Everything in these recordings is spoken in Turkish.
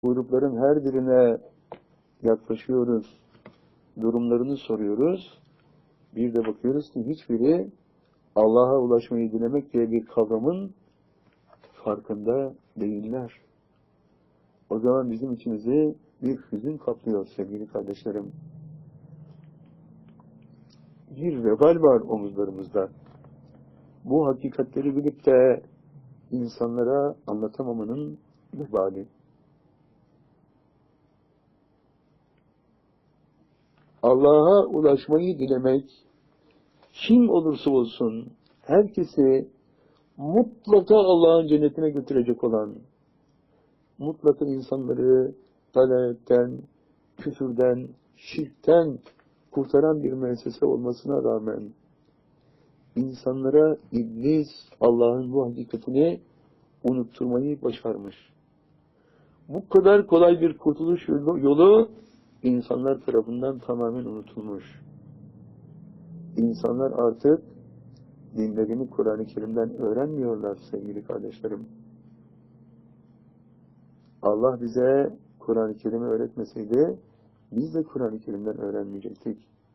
Grupların her birine yaklaşıyoruz, durumlarını soruyoruz. Bir de bakıyoruz ki hiçbiri Allah'a ulaşmayı dilemek diye bir kavramın farkında değiller. O zaman bizim içimizi bir hüzün kaplıyor sevgili kardeşlerim. Bir vebal var omuzlarımızda. Bu hakikatleri bilip de insanlara anlatamamanın vebali. Allah'a ulaşmayı dilemek, kim olursa olsun, herkesi mutlaka Allah'ın cennetine götürecek olan, mutlaka insanları dalaletten, küfürden, şirkten kurtaran bir müessese olmasına rağmen, insanlara iblis Allah'ın bu hakikatini unutturmayı başarmış. Bu kadar kolay bir kurtuluş yolu insanlar tarafından tamamen unutulmuş. İnsanlar artık dinlerini Kur'an-ı Kerim'den öğrenmiyorlar sevgili kardeşlerim. Allah bize Kur'an-ı Kerim'i öğretmeseydi biz de Kur'an-ı Kerim'den öğrenmeyecektik.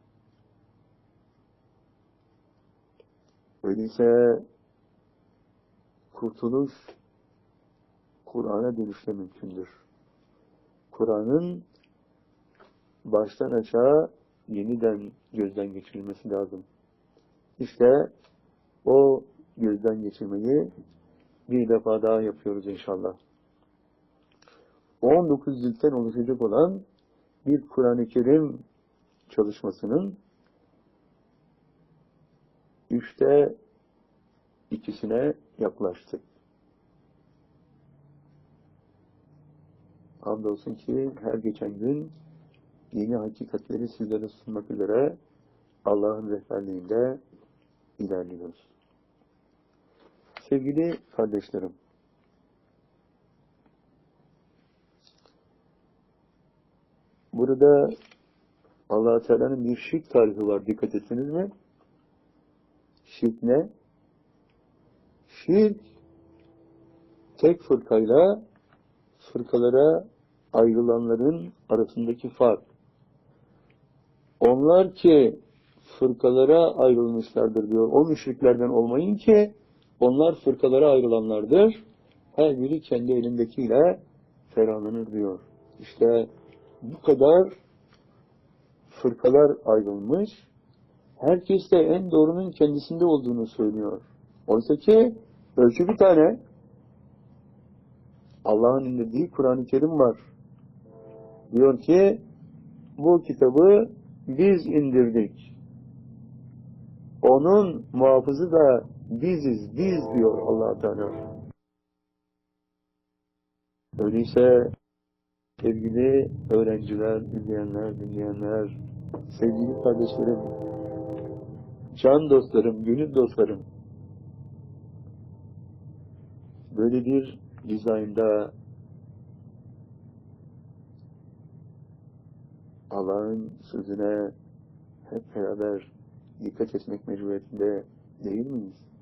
Öyleyse kurtuluş Kur'an'a dönüşle mümkündür. Kur'an'ın baştan aşağı yeniden gözden geçirilmesi lazım. İşte o gözden geçirmeyi bir defa daha yapıyoruz inşallah. 19 ciltten oluşacak olan bir Kur'an-ı Kerim çalışmasının 2/3'üne yaklaştık. Hamdolsun ki her geçen gün yeni hakikatleri sizlere sunmak üzere Allah'ın rehberliğinde ilerliyoruz. Sevgili kardeşlerim, burada Allah-u Teala'nın bir şirk tarifi var. Dikkat etsiniz mi? Şirk ne? Şirk, tek fırkayla fırkalara ayrılanların arasındaki fark. Onlar ki fırkalara ayrılmışlardır diyor. O müşriklerden olmayın ki onlar fırkalara ayrılanlardır. Her biri kendi elindekiyle ferahlanır diyor. İşte bu kadar fırkalar ayrılmış. Herkes de en doğrunun kendisinde olduğunu söylüyor. Oysa ki ölçü bir tane. Allah'ın indirdiği Kur'an-ı Kerim var. Diyor ki bu kitabı biz indirdik. Onun muhafızı da biziz, biz diyor Allah Teala. Öyleyse sevgili öğrenciler, izleyenler, dinleyenler, sevgili kardeşlerim, can dostlarım, gönül dostlarım, böyle bir dizaynda Allah'ın sözüne hep beraber dikkat etmek mecburiyetinde değil miyiz?